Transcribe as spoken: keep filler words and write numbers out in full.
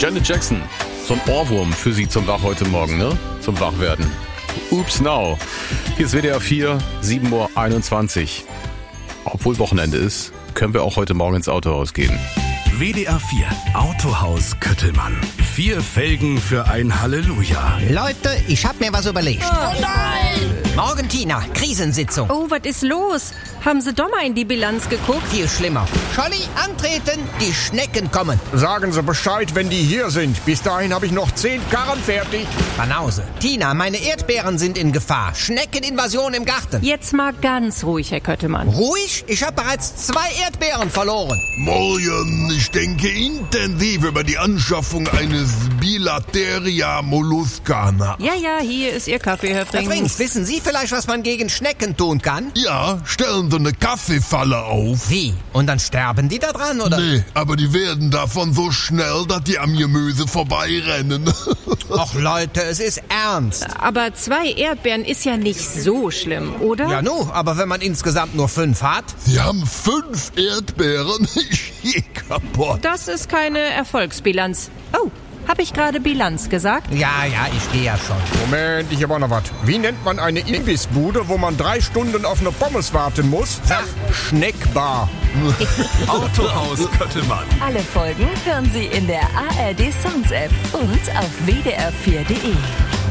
Janet Jackson. So ein Ohrwurm für Sie zum Wach heute Morgen, ne? Zum Wachwerden. Oops Now. Hier ist W D R vier, sieben Uhr einundzwanzig. Obwohl Wochenende ist, können wir auch heute Morgen ins Autohaus gehen. W D R vier Autohaus Köttelmann. Vier Felgen für ein Halleluja. Leute, ich hab mir was überlegt. Oh nein! Morgen, Tina, Krisensitzung. Oh, was ist los? Haben Sie doch mal in die Bilanz geguckt? Viel schlimmer. Scholli, antreten, die Schnecken kommen. Sagen Sie Bescheid, wenn die hier sind. Bis dahin habe ich noch zehn Karren fertig. Banause. Tina, meine Erdbeeren sind in Gefahr. Schneckeninvasion im Garten. Jetzt mal ganz ruhig, Herr Köttelmann. Ruhig? Ich habe bereits zwei Erdbeeren verloren. Morgen, ich denke intensiv über die Anschaffung eines Bilateria molluscana. Ja, ja, hier ist Ihr Kaffee, Herr Herr Frings. Frings, wissen Sie vielleicht, was man gegen Schnecken tun kann? Ja, stellen Sie eine Kaffeefalle auf. Wie? Und dann sterben die da dran, oder? Nee, aber die werden davon so schnell, dass die am Gemüse vorbeirennen. Och Leute, es ist ernst. Aber zwei Erdbeeren ist ja nicht so schlimm, oder? Ja nu, aber wenn man insgesamt nur fünf hat? Sie haben fünf Erdbeeren? Ich geh kaputt. Das ist keine Erfolgsbilanz. Oh, habe ich gerade Bilanz gesagt? Ja, ja, ich gehe ja schon. Moment, ich habe auch noch was. Wie nennt man eine Imbissbude, wo man drei Stunden auf eine Pommes warten muss? Sag. Schneckbar. Autohaus Köttelmann. Alle Folgen hören Sie in der A R D Sounds App und auf w d r vier punkt d e.